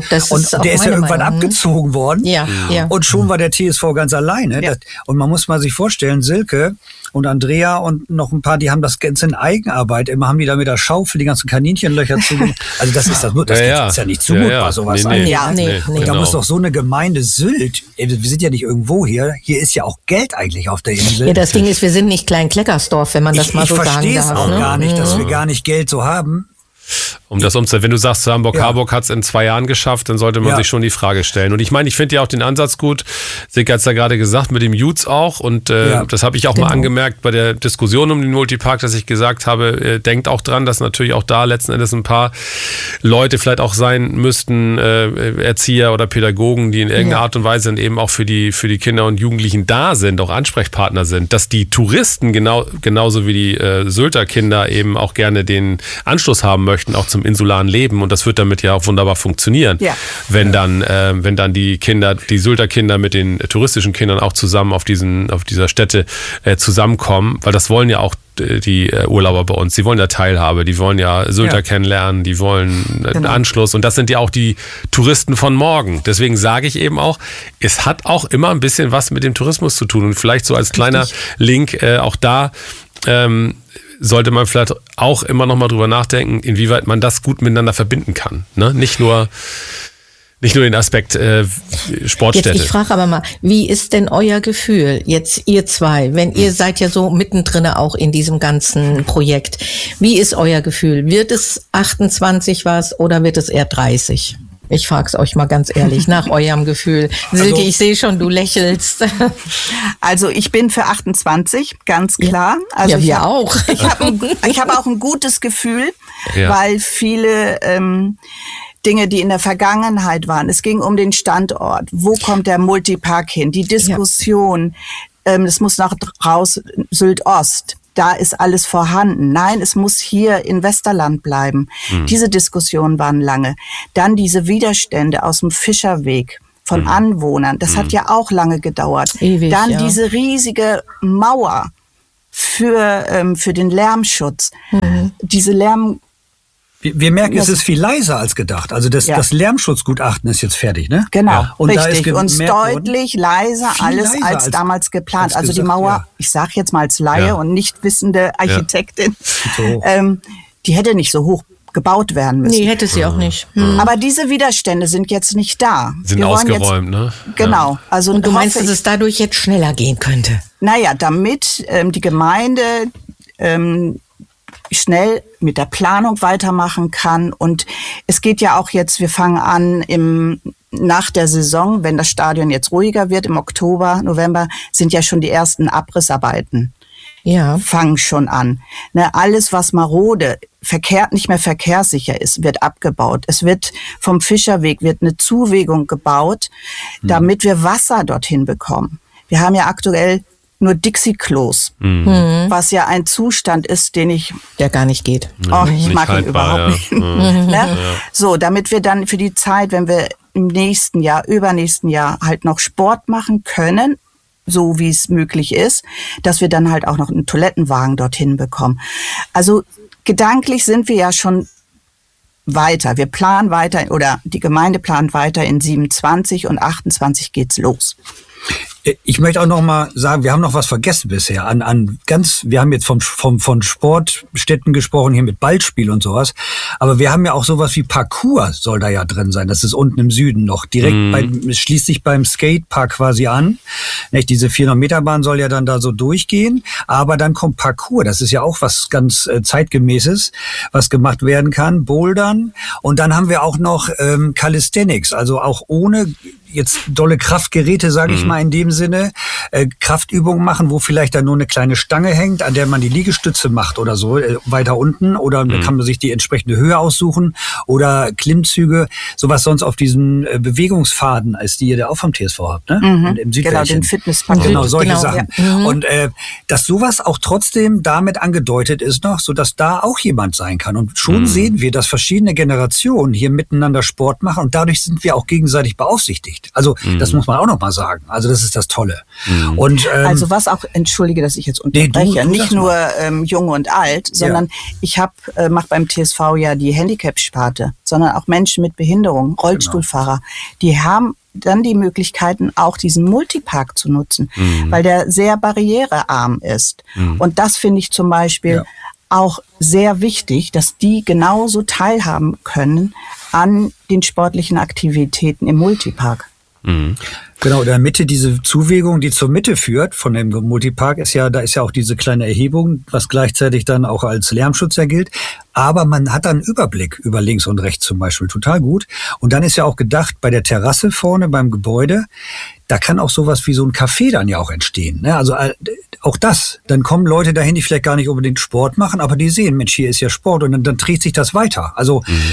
Genau, das und ist auch der ist ja irgendwann Meinung. abgezogen worden. Ja, ja. Und schon war der T S V ganz alleine. Ja. Das, und man muss mal sich vorstellen, Silke und Andrea und noch ein paar, die haben das Ganze in Eigenarbeit. Immer haben die da mit der Schaufel die ganzen Kaninchenlöcher zugemacht. Also das ist das, das ja, ja. ist ja nicht zumutbar, ja, ja. sowas. Nee, nee. Ja, nee, nee. Und da genau. muss doch so eine Gemeinde Sylt, wir sind ja nicht irgendwo hier, hier ist ja auch Geld eigentlich auf der Insel. Ja, das Ding ist, wir sind nicht Klein-Kleckersdorf, wenn man das ich mal ich so sagen verstehe es darf. auch ne? gar nicht, dass Mhm. wir gar nicht Geld so haben. Um das umzusetzen. Wenn du sagst, Hamburg-Harburg Ja. hat es in zwei Jahren geschafft, dann sollte man Ja. sich schon die Frage stellen. Und ich meine, ich finde ja auch den Ansatz gut. Silke hat es ja gerade gesagt, mit dem Jutz auch. Und äh, Ja. das habe ich auch Genau. mal angemerkt bei der Diskussion um den Multipark, dass ich gesagt habe, äh, denkt auch dran, dass natürlich auch da letzten Endes ein paar Leute vielleicht auch sein müssten, äh, Erzieher oder Pädagogen, die in irgendeiner Ja. Art und Weise dann eben auch für die, für die Kinder und Jugendlichen da sind, auch Ansprechpartner sind. Dass die Touristen genau, genauso wie die äh, Sylter Kinder eben auch gerne den Anschluss haben möchten, auch zum insularen Leben. Und das wird damit ja auch wunderbar funktionieren. Ja. Wenn dann, äh, wenn dann die Kinder, die Sylter Kinder mit den äh, touristischen Kindern auch zusammen auf diesen, auf dieser Stätte äh, zusammenkommen, weil das wollen ja auch äh, die äh, Urlauber bei uns. Die wollen ja Teilhabe, die wollen ja Sylter Ja. kennenlernen, die wollen äh, Genau. Anschluss. Und das sind ja auch die Touristen von morgen. Deswegen sage ich eben auch, es hat auch immer ein bisschen was mit dem Tourismus zu tun. Und vielleicht so als kleiner Link äh, auch da, ähm, sollte man vielleicht auch immer noch mal drüber nachdenken, inwieweit man das gut miteinander verbinden kann. Ne? Nicht nur, nicht nur den Aspekt äh, Sportstätte. Jetzt, ich frage aber mal, wie ist denn euer Gefühl, jetzt ihr zwei, wenn ihr seid ja so mittendrin auch in diesem ganzen Projekt, wie ist euer Gefühl? Wird es achtundzwanzig was oder wird es eher dreißig? Ich frage es euch mal ganz ehrlich, nach eurem Gefühl. Silke, Also- ich sehe schon, du lächelst. Also ich bin für achtundzwanzig, ganz klar. Also Ja, ich wir hab, auch. Ich habe ich hab auch ein gutes Gefühl, Ja. weil viele ähm, Dinge, die in der Vergangenheit waren, es ging um den Standort. Wo kommt der Multipark hin? Die Diskussion, ähm, es muss nach raus, Sylt-Ost. Da ist alles vorhanden. Nein, es muss hier in Westerland bleiben. Mhm. Diese Diskussionen waren lange. Dann diese Widerstände aus dem Fischerweg von Mhm. Anwohnern. Das hat ja auch lange gedauert. Ewig, Dann ja. diese riesige Mauer für, ähm, für den Lärmschutz. Mhm. Diese Lärm... Wir, wir merken, es Das- ist viel leiser als gedacht. Also das, Ja. das Lärmschutzgutachten ist jetzt fertig, ne? Genau, Ja. Und da ist richtig. gemerkt Und worden- deutlich leiser Viel alles leiser als, als- damals geplant. als Also die gesagt, Mauer, ja. ich sage jetzt mal als Laie Ja. und nicht wissende Architektin, So. ähm, die hätte nicht so hoch gebaut werden müssen. Nee, hätte sie auch nicht. Hm. Aber diese Widerstände sind jetzt nicht da. Sind Wir wollen ausgeräumt, ne? Jetzt, genau. Also Und du meinst, hoffe dass ich- es dadurch jetzt schneller gehen könnte? Naja, damit ähm, die Gemeinde ähm, schnell mit der Planung weitermachen kann. Und es geht ja auch jetzt, wir fangen an im nach der Saison, wenn das Stadion jetzt ruhiger wird, im Oktober, November, sind ja schon die ersten Abrissarbeiten. Ja. Fangen schon an. Ne, alles, was marode, Verkehr, nicht mehr verkehrssicher ist, wird abgebaut. Es wird vom Fischerweg wird eine Zuwegung gebaut, damit wir Wasser dorthin bekommen. Wir haben ja aktuell nur Dixie-Klos, was ja ein Zustand ist, den ich, Der gar nicht geht. oh, ich Nicht mag ihn haltbar, überhaupt ja. nicht. Mhm. Ne? So, damit wir dann für die Zeit, wenn wir im nächsten Jahr, übernächsten Jahr halt noch Sport machen können, so wie es möglich ist, dass wir dann halt auch noch einen Toilettenwagen dorthin bekommen. Also gedanklich sind wir ja schon weiter. Wir planen weiter oder die Gemeinde plant weiter in siebenundzwanzig und achtundzwanzig geht's los. Ich möchte auch noch mal sagen, wir haben noch was vergessen bisher. An, an ganz, wir haben jetzt vom, vom, von Sportstätten gesprochen, hier mit Ballspiel und sowas. Aber wir haben ja auch sowas wie Parkour soll da ja drin sein. Das ist unten im Süden noch. Direkt Mhm. beim, es schließt sich beim Skatepark quasi an. Nicht? Diese vierhundert Meter Bahn soll ja dann da so durchgehen. Aber dann kommt Parkour. Das ist ja auch was ganz äh, zeitgemäßes, was gemacht werden kann. Bouldern. Und dann haben wir auch noch ähm, Calisthenics. Also auch ohne jetzt dolle Kraftgeräte, sage ich mal in dem Sinne, äh, Kraftübungen machen, wo vielleicht dann nur eine kleine Stange hängt, an der man die Liegestütze macht oder so, äh, weiter unten. Oder Mhm. kann man sich die entsprechende Höhe aussuchen. Oder Klimmzüge, sowas sonst auf diesen äh, Bewegungsfaden ist, die ihr da auch vom T S V habt, ne? Mhm. Im Genau, Südwäldchen. den Fitnesspark. Genau, solche Genau, Sachen. ja. Mhm. Und äh, dass sowas auch trotzdem damit angedeutet ist noch, so dass da auch jemand sein kann. Und schon sehen wir, dass verschiedene Generationen hier miteinander Sport machen und dadurch sind wir auch gegenseitig beaufsichtigt. Also das muss man auch noch mal sagen. Also das ist das Tolle. Mhm. Und, ähm, also was auch, entschuldige, dass ich jetzt unterbreche, nee, du, du nicht nur ähm, jung und alt, sondern ja. ich hab, äh, mache beim T S V ja die Handicap-Sparte, sondern auch Menschen mit Behinderung, Rollstuhlfahrer, genau. die haben dann die Möglichkeiten, auch diesen Multipark zu nutzen, mhm. weil der sehr barrierearm ist. Mhm. Und das finde ich zum Beispiel ja. auch sehr wichtig, dass die genauso teilhaben können an den sportlichen Aktivitäten im Multipark. Mhm. Genau, in der Mitte, diese Zuwegung, die zur Mitte führt von dem Multipark, ist ja, da ist ja auch diese kleine Erhebung, was gleichzeitig dann auch als Lärmschutz ja gilt. Aber man hat dann einen Überblick über links und rechts zum Beispiel, total gut. Und dann ist ja auch gedacht, bei der Terrasse vorne, beim Gebäude, da kann auch sowas wie so ein Café dann ja auch entstehen. Ne? Also auch das, dann kommen Leute dahin, die vielleicht gar nicht unbedingt Sport machen, aber die sehen, Mensch, hier ist ja Sport und dann, dann dreht sich das weiter. Also mhm.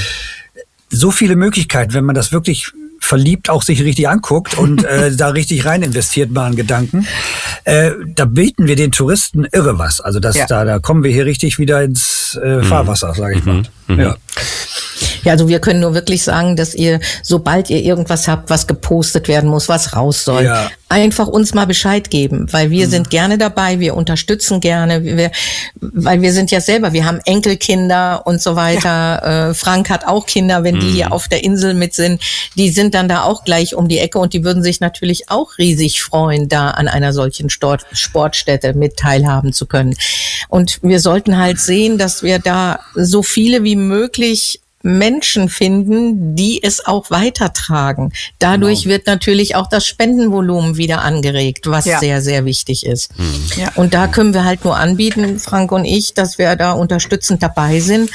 so viele Möglichkeiten, wenn man das wirklich verliebt auch sich richtig anguckt und äh, da richtig rein investiert mal an Gedanken, äh, da bieten wir den Touristen irre was. Also das, ja. da, da kommen wir hier richtig wieder ins äh, Fahrwasser, sage ich mal. Mhm. Ja. Ja, also wir können nur wirklich sagen, dass ihr, sobald ihr irgendwas habt, was gepostet werden muss, was raus soll, ja. einfach uns mal Bescheid geben, weil wir mhm. sind gerne dabei, wir unterstützen gerne, wir, weil wir sind ja selber, wir haben Enkelkinder und so weiter. Ja. Äh, Frank hat auch Kinder, wenn mhm. die hier auf der Insel mit sind, die sind dann da auch gleich um die Ecke und die würden sich natürlich auch riesig freuen, da an einer solchen Sport, Sportstätte mit teilhaben zu können. Und wir sollten halt sehen, dass wir da so viele wie möglich Menschen finden, die es auch weitertragen. Dadurch genau. wird natürlich auch das Spendenvolumen wieder angeregt, was ja. sehr, sehr wichtig ist. Mhm. Ja. Und da können wir halt nur anbieten, Frank und ich, dass wir da unterstützend dabei sind.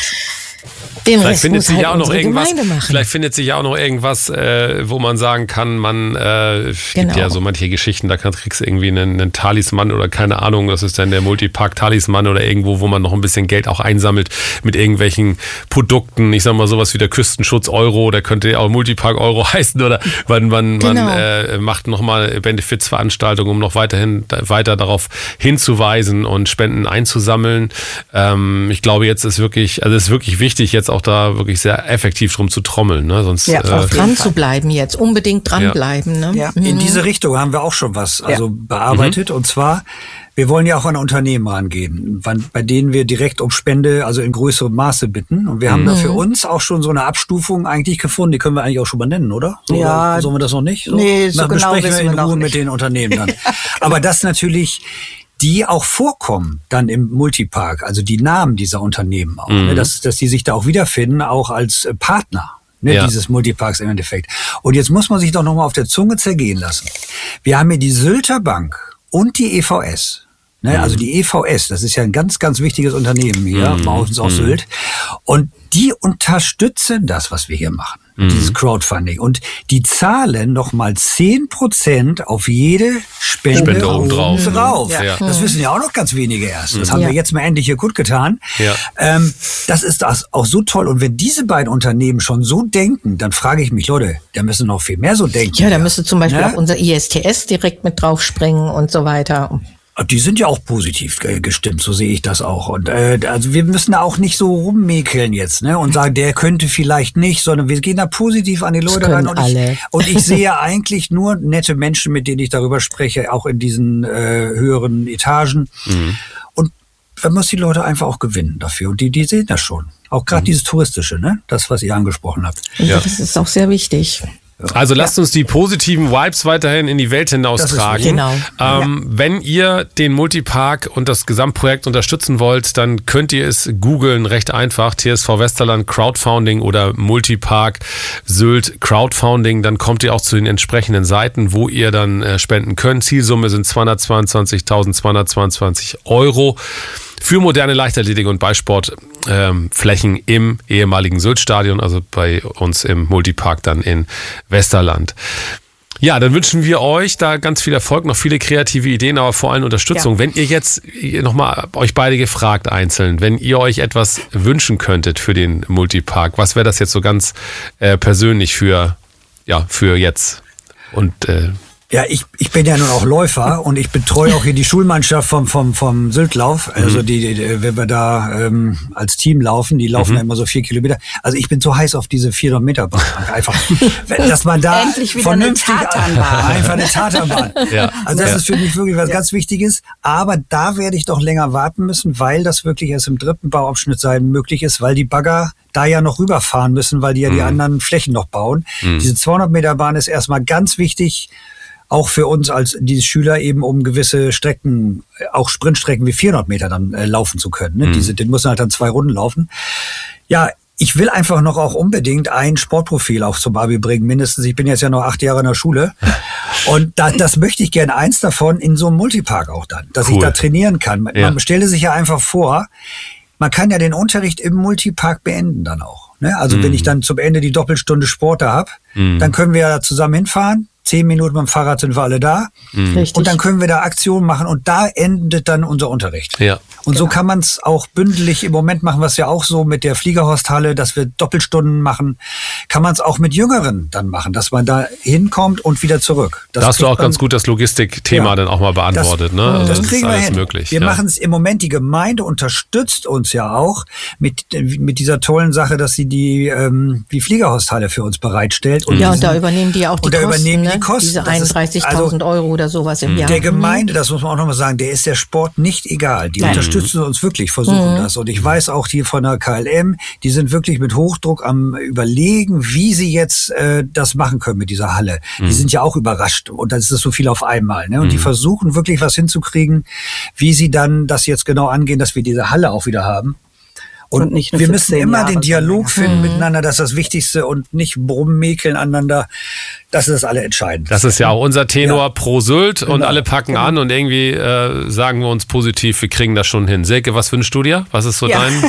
Den vielleicht Rest findet muss sich halt ja auch noch irgendwas. Gemeinde Vielleicht findet sich ja auch noch irgendwas, äh, wo man sagen kann, man äh, es genau. gibt ja so manche Geschichten, da kriegst du irgendwie einen, einen Talisman oder keine Ahnung, das ist dann der Multipark Talisman oder irgendwo, wo man noch ein bisschen Geld auch einsammelt mit irgendwelchen Produkten. Ich sag mal sowas wie der Küstenschutz Euro, der könnte ja auch Multipark Euro heißen oder man man genau. man äh, macht nochmal Benefizveranstaltungen, um noch weiterhin weiter darauf hinzuweisen und Spenden einzusammeln. Ähm, ich glaube, jetzt ist wirklich, also es ist wirklich wichtig, jetzt auch da wirklich sehr effektiv drum zu trommeln. Ne? Sonst, ja, auch äh, dran zu bleiben jetzt, unbedingt dranbleiben. Ja. Ne? Ja. In diese Richtung haben wir auch schon was also ja. bearbeitet. Mhm. Und zwar, wir wollen ja auch an Unternehmen rangehen, bei denen wir direkt um Spende, also in größerem Maße bitten. Und wir haben mhm. da für uns auch schon so eine Abstufung eigentlich gefunden, die können wir eigentlich auch schon mal nennen, oder? So, ja. Oder sollen wir das noch nicht? So? Nee, so genau besprechen wir in wir Ruhe nicht. mit den Unternehmen dann. Aber das natürlich, die auch vorkommen dann im Multipark, also die Namen dieser Unternehmen auch, mhm. ne, dass, dass die sich da auch wiederfinden, auch als Partner ne, ja. dieses Multiparks im Endeffekt. Und jetzt muss man sich doch nochmal auf der Zunge zergehen lassen. Wir haben hier die Sylter Bank und die E V S. Ne, mhm. Also die E V S, das ist ja ein ganz, ganz wichtiges Unternehmen hier, mhm. bei uns auf mhm. Sylt. Und die unterstützen das, was wir hier machen. Mhm. Dieses Crowdfunding. Und die zahlen nochmal zehn Prozent auf jede Spende, Spende oben drauf. drauf. Ja. Ja. Das wissen ja auch noch ganz wenige erst. Das mhm. haben ja. wir jetzt mal endlich hier gut getan. Ja. Ähm, das ist das auch so toll. Und wenn diese beiden Unternehmen schon so denken, dann frage ich mich, Leute, da müssen noch viel mehr so denken. Ja, da müsste zum Beispiel ja? auch unser I S T S direkt mit draufspringen und so weiter. Die sind ja auch positiv gestimmt, so sehe ich das auch. Und äh, also wir müssen da auch nicht so rummäkeln jetzt, ne, und sagen, der könnte vielleicht nicht, sondern wir gehen da positiv an die Leute ran. Und ich, und ich sehe eigentlich nur nette Menschen, mit denen ich darüber spreche, auch in diesen äh, höheren Etagen. Mhm. Und man muss die Leute einfach auch gewinnen dafür. Und die, die sehen das schon. Auch gerade mhm. dieses Touristische, ne, das, was ihr angesprochen habt. Ja. Das ist auch sehr wichtig. Also lasst uns die positiven Vibes weiterhin in die Welt hinaustragen. Genau. Ähm, ja. Wenn ihr den Multipark und das Gesamtprojekt unterstützen wollt, dann könnt ihr es googeln, recht einfach. T S V Westerland Crowdfunding oder Multipark Sylt Crowdfunding. Dann kommt ihr auch zu den entsprechenden Seiten, wo ihr dann äh, spenden könnt. Zielsumme sind zweihundertzweiundzwanzigtausendzweihundertzweiundzwanzig Euro. Für moderne Leichtathletik und Beisportflächen ähm, im ehemaligen Syltstadion, also bei uns im Multipark dann in Westerland. Ja, dann wünschen wir euch da ganz viel Erfolg, noch viele kreative Ideen, aber vor allem Unterstützung. Ja. Wenn ihr jetzt nochmal euch beide gefragt einzeln, wenn ihr euch etwas wünschen könntet für den Multipark, was wäre das jetzt so ganz äh, persönlich für, ja, für jetzt? Und äh, Ja, ich, ich bin ja nun auch Läufer und ich betreue auch hier die Schulmannschaft vom, vom, vom Syltlauf. Also Mhm. die, die, wenn wir da ähm, als Team laufen, die laufen Mhm. ja immer so vier Kilometer. Also ich bin so heiß auf diese vierhundert Meter Bahn. Einfach, dass man da Endlich wieder eine vernünftig Tatanbahn. einfach eine Tatanbahn. Ja. Also das Ja. ist für mich wirklich was ganz Wichtiges. Aber da werde ich doch länger warten müssen, weil das wirklich erst im dritten Bauabschnitt sein möglich ist, weil die Bagger da ja noch rüberfahren müssen, weil die ja die Mhm. anderen Flächen noch bauen. Mhm. Diese zweihundert Meter Bahn ist erstmal ganz wichtig, auch für uns als diese Schüler eben, um gewisse Strecken, auch Sprintstrecken wie vierhundert Meter dann äh, laufen zu können. Ne? Mhm. Diese, den müssen halt dann zwei Runden laufen. Ja, ich will einfach noch auch unbedingt ein Sportprofil auch zum Abi bringen, mindestens. Ich bin jetzt ja noch acht Jahre in der Schule. Und da, das möchte ich gerne, eins davon in so einem Multipark auch dann, dass Cool. ich da trainieren kann. Man, Ja. man stelle sich ja einfach vor, man kann ja den Unterricht im Multipark beenden dann auch. Ne? Also Mhm. wenn ich dann zum Ende die Doppelstunde Sport da habe, Mhm. dann können wir ja zusammen hinfahren. Zehn Minuten mit dem Fahrrad sind wir alle da. Mhm. Richtig. Und dann können wir da Aktionen machen und da endet dann unser Unterricht. Ja. Und so kann man es auch bündelig, im Moment machen wir es ja auch so mit der Fliegerhorsthalle, dass wir Doppelstunden machen, kann man es auch mit Jüngeren dann machen, dass man da hinkommt und wieder zurück. Das Da hast du kriegt auch man- ganz gut das Logistikthema Ja. dann auch mal beantwortet. das, ne? Also Das ist kriegen wir alles hin. möglich. Wir ja. machen es im Moment, die Gemeinde unterstützt uns ja auch mit, mit dieser tollen Sache, dass sie die, ähm, die Fliegerhorsthalle für uns bereitstellt. Und Ja, und diesen- da übernehmen die auch die und da Kosten, übernehmen die ne? Kosten. Diese Das ist- einunddreißigtausend Euro oder sowas im Jahr. Der Mhm. Gemeinde, das muss man auch nochmal sagen, der ist der Sport nicht egal. Die Nein. unterstützen uns wirklich, versuchen Mhm. das. Und ich weiß auch hier von der K L M, die sind wirklich mit Hochdruck am Überlegen, wie sie jetzt äh, das machen können mit dieser Halle. Mhm. Die sind ja auch überrascht und dann ist es so viel auf einmal. Ne? Und die Mhm. versuchen wirklich was hinzukriegen, wie sie dann das jetzt genau angehen, dass wir diese Halle auch wieder haben. Und, Und nicht nur wir für müssen zehn immer Jahre, den Dialog sondern- finden Mhm. miteinander, das ist das Wichtigste und nicht rummäkeln aneinander. Das ist das alle entscheidend. Das ist ja auch unser Tenor Ja. pro Sylt und Genau. alle packen an und irgendwie äh, sagen wir uns positiv, wir kriegen das schon hin. Silke, was wünschst du dir? Was ist so Ja. dein...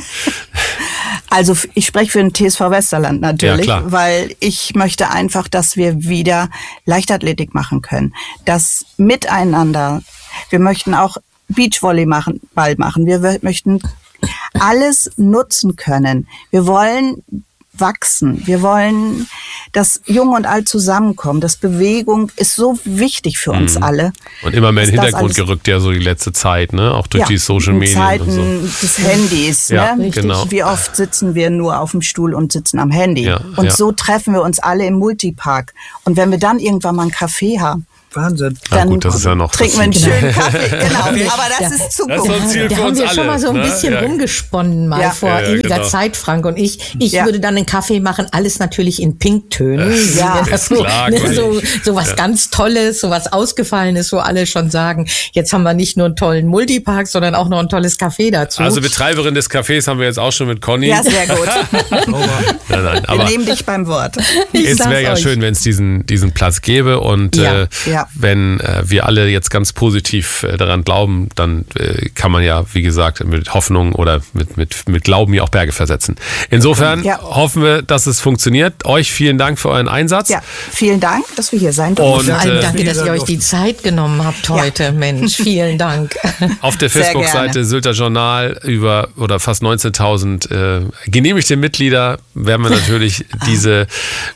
Also f- ich spreche für den T S V Westerland natürlich, Ja, klar. weil ich möchte einfach, dass wir wieder Leichtathletik machen können. Das Miteinander. Wir möchten auch Beachvolley machen, Ball machen. Wir w- möchten alles nutzen können. Wir wollen wachsen. Wir wollen, dass Jung und Alt zusammenkommen. Das Bewegung ist so wichtig für uns Mhm. alle. Und immer mehr in den Dass das Hintergrund alles- gerückt, ja, so die letzte Zeit, ne? Auch durch Ja, die Social in Media Zeiten und so. des Handys. Ja, ne? Richtig. genau. Wie oft sitzen wir nur auf dem Stuhl und sitzen am Handy? Ja, und ja. so treffen wir uns alle im Multipark. Und wenn wir dann irgendwann mal einen Kaffee haben, Wahnsinn. Na dann gut, das ist ja noch... trinken wir einen das- schönen Kaffee. Genau, aber das Ja. ist Das ist so ein Zukunft. Ziel Da für haben uns wir schon alle, mal so ein ne? bisschen Ja. rumgesponnen, mal Ja. vor Ja, ja, ewiger genau. Zeit, Frank und ich. Ich Ja. würde dann einen Kaffee machen, alles natürlich in Pinktönen. Ja, Wie wir das ist klar, ne, natürlich. so, so was Ja. ganz Tolles, so was Ausgefallenes, wo alle schon sagen, jetzt haben wir nicht nur einen tollen Multipark, sondern auch noch ein tolles Café dazu. Also Betreiberin des Cafés haben wir jetzt auch schon mit Conny. Ja, sehr gut. Nein, nein, Wir aber nehmen dich beim Wort. Ich es sag's wäre ja euch. schön, wenn es diesen, diesen Platz gäbe und Ja. äh, Ja. wenn äh, wir alle jetzt ganz positiv äh, daran glauben, dann äh, kann man ja, wie gesagt, mit Hoffnung oder mit, mit, mit Glauben ja auch Berge versetzen. Insofern Ja. hoffen wir, dass es funktioniert. Euch vielen Dank für euren Einsatz. Ja, vielen Dank, dass wir hier sein durften. Und Vor allem äh, danke, dass ihr euch die Zeit genommen habt heute. Mensch, vielen Dank. auf der Sehr Facebook-Seite gerne. Sylter Journal über oder fast neunzehntausend äh, genehmigte Mitglieder werden wir natürlich diese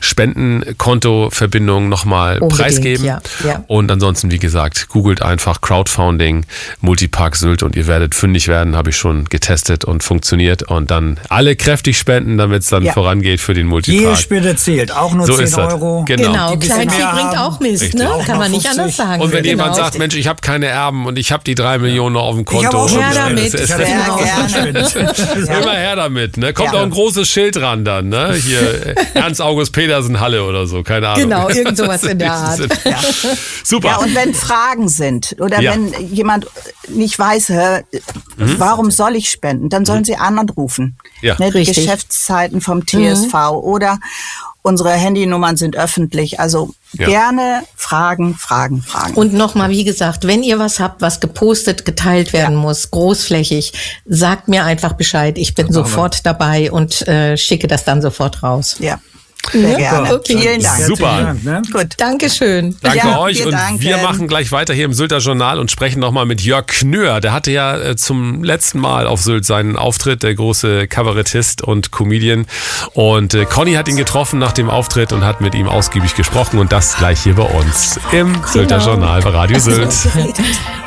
Spendenkonto-Verbindung nochmal Unbedingt, preisgeben. ja, ja. Und ansonsten, wie gesagt, googelt einfach Crowdfunding Multipark Sylt und ihr werdet fündig werden, habe ich schon getestet und funktioniert. Und dann alle kräftig spenden, damit es dann Ja. vorangeht für den Jede Multipark. Spende zählt, auch nur So zehn ist das. Euro. Genau. Genau, Die bisschen Kleinvieh mehr bringt haben. auch Mist, Richtig. ne? Auch Kann noch man nicht fünfzig. anders sagen. Und wenn genau. jemand sagt, Mensch, ich habe keine Erben und ich habe die drei Millionen noch auf dem Konto. Ich habe auch schon Her damit. gespendet. Ich Sehr habe auch gerne. gespendet. Immer her damit, ne? Kommt Ja. auch ein großes Schild ran dann, ne? Hier Ernst August Petersen Halle oder so, keine Ahnung. Genau, irgend sowas in der Art. Super. Ja, und wenn Fragen sind oder Ja. wenn jemand nicht weiß, hä, warum soll ich spenden, dann sollen sie anrufen. Ja. Ne, die Richtig. Geschäftszeiten vom T S V oder unsere Handynummern sind öffentlich. Also Ja. gerne Fragen, Fragen, Fragen. Und nochmal, wie gesagt, wenn ihr was habt, was gepostet, geteilt werden muss, großflächig, sagt mir einfach Bescheid. Ich bin sofort dabei und äh, schicke das dann sofort raus. ja. Sehr gerne. Okay. Vielen Dank. Super. Dank, ne? Gut. Dankeschön. Danke Ja, euch wir und danken. wir machen gleich weiter hier im Sylter Journal und sprechen nochmal mit Jörg Knör. Der hatte ja äh, zum letzten Mal auf Sylt seinen Auftritt, der große Kabarettist und Comedian. Und äh, Conny hat ihn getroffen nach dem Auftritt und hat mit ihm ausgiebig gesprochen und das gleich hier bei uns im Sylter Journal bei Radio Sylt.